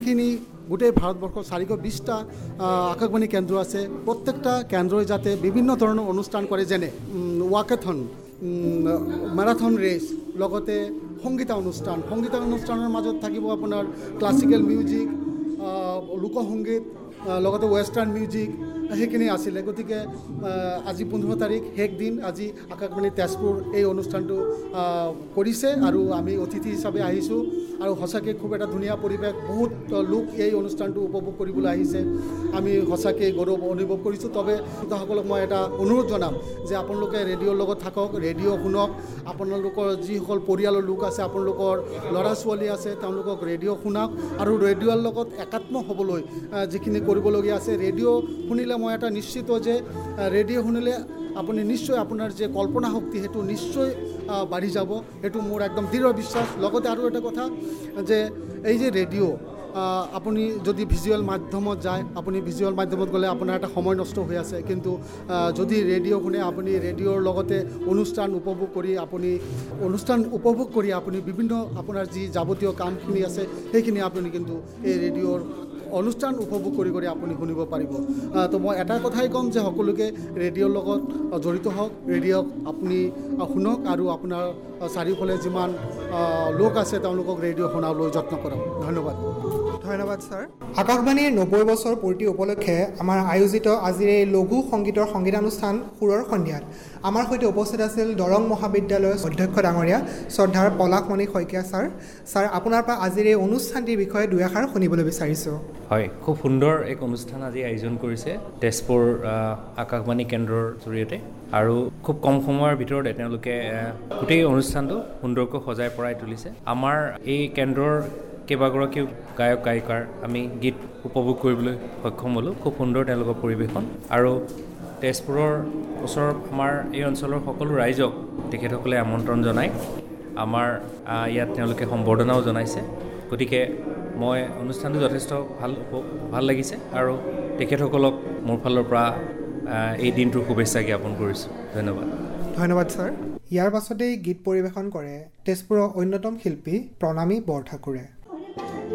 যিখিনি গোটেই ভাৰতবৰ্ষৰ 420টা আকাশবাণী কেন্দ্ৰ আছে, প্ৰত্যেকটা কেন্দ্ৰই যাতে বিভিন্ন ধৰণৰ অনুষ্ঠান কৰে, যেনে ৱাকেথন, মেৰাথন ৰেচ, লগতে সংগীতা অনুষ্ঠানৰ মাজত থাকিব আপোনাৰ ক্লাছিকেল মিউজিক, লোকসংগীত, লগতে ৱেষ্টাৰ্ণ মিউজিক, সেইখিনি আছিলে। গতিকে আজি 15 তাৰিখ শেষ দিন। আজি আকাশবাণী তেজপুৰ এই অনুষ্ঠানটো কৰিছে আৰু আমি অতিথি হিচাপে আহিছোঁ আৰু সঁচাকৈ খুব এটা ধুনীয়া পৰিৱেশ, বহুত লোক এই অনুষ্ঠানটো উপভোগ কৰিবলৈ আহিছে। আমি সঁচাকৈ গৌৰৱ অনুভৱ কৰিছোঁ। তবে শ্ৰোতাসকলক মই এটা অনুৰোধ জনাম যে আপোনালোকে ৰেডিঅ'ৰ লগত থাকক, ৰেডিঅ' শুনক। আপোনালোকৰ যিসকল পৰিয়ালৰ লোক আছে, আপোনালোকৰ ল'ৰা ছোৱালী আছে, তেওঁলোকক ৰেডিঅ' শুনাওক আৰু ৰেডিঅ'ৰ লগত একাত্ম হ'বলৈ যিখিনি কৰিবলগীয়া আছে। ৰেডিঅ' শুনিলে মই এটা নিশ্চিত যে ৰেডিঅ' শুনিলে আপুনি নিশ্চয় আপোনাৰ যে কল্পনা শক্তি সেইটো নিশ্চয় বাঢ়ি যাব, সেইটো মোৰ একদম দৃঢ় বিশ্বাস। লগতে আৰু এটা কথা যে এই যে ৰেডিঅ' আপুনি যদি ভিজুৱেল মাধ্যমত যায়, আপুনি ভিজুৱেল মাধ্যমত গ'লে আপোনাৰ এটা সময় নষ্ট হৈ আছে, কিন্তু যদি ৰেডিঅ' শুনে আপুনি ৰেডিঅ'ৰ লগতে অনুষ্ঠান উপভোগ কৰি আপুনি বিভিন্ন আপোনাৰ যি যাৱতীয় কামখিনি আছে সেইখিনি আপুনি কিন্তু এই ৰেডিঅ'ৰ অনুষ্ঠান উপভোগ কৰি আপুনি শুনিব পাৰিব। তো মই এটা কথাই ক'ম যে সকলোকে ৰেডিঅ'ৰ লগত জড়িত হওক, ৰেডিঅ'ক আপুনি শুনক আৰু আপোনাৰ চাৰিওফালে যিমান লোক আছে তেওঁলোকক ৰেডিঅ' শুনাবলৈ যত্ন কৰক। ধন্যবাদ ছাৰ। আকাশবাণীৰ 90 বছৰ পূৰ্তি উপলক্ষে আমাৰ আয়োজিত আজিৰ এই লঘু সংগীতৰ সংগীতানুষ্ঠান সুৰৰ সন্ধিয়াত আমাৰ সৈতে উপস্থিত আছিল দৰং মহাবিদ্যালয়ৰ অধ্যক্ষ ডাঙৰীয়া শ্ৰদ্ধাৰ পলাশমণি শইকীয়া ছাৰ। ছাৰ, আপোনাৰ পৰা আজিৰ এই অনুষ্ঠানটিৰ বিষয়ে দুই এষাৰ শুনিবলৈ বিচাৰিছোঁ। হয়, খুব সুন্দৰ এক অনুষ্ঠান আজি আয়োজন কৰিছে তেজপুৰ আকাশবাণী কেন্দ্ৰৰ জৰিয়তে আৰু খুব কম সময়ৰ ভিতৰতে তেওঁলোকে গোটেই অনুষ্ঠানটো সুন্দৰকৈ সজাই পৰাই তুলিছে। আমাৰ এই কেন্দ্ৰৰ কেইবাগৰাকীও গায়ক গায়িকাৰ আমি গীত উপভোগ কৰিবলৈ সক্ষম হ'লোঁ। খুব সুন্দৰ তেওঁলোকৰ পৰিৱেশন আৰু তেজপুৰৰ ওচৰৰ আমাৰ এই অঞ্চলৰ সকলো ৰাইজক তেখেতসকলে আমন্ত্ৰণ জনাই আমাৰ ইয়াত তেওঁলোকে সম্বৰ্ধনাও জনাইছে। গতিকে মই অনুষ্ঠানটো যথেষ্ট ভাল লাগিছে আৰু তেখেতসকলক মোৰ ফালৰ পৰা এই দিনটোৰ শুভেচ্ছা জ্ঞাপন কৰিছোঁ। ধন্যবাদ ছাৰ। ইয়াৰ পাছতেই গীত পৰিৱেশন কৰে তেজপুৰৰ অন্যতম শিল্পী প্ৰণামী বৰঠাকুৰে।